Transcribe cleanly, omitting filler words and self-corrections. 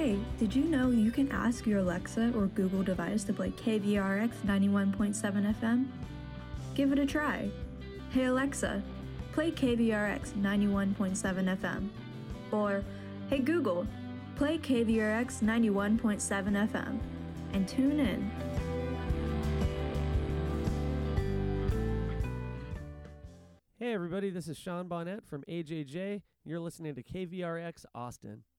Hey, did you know you can ask your Alexa or Google device to play KVRX 91.7 FM? Give it a try. Hey Alexa, play KVRX 91.7 FM. Or, hey Google, play KVRX 91.7 FM. And tune in. Hey everybody, this is Sean Bonnet from AJJ. You're listening to KVRX Austin.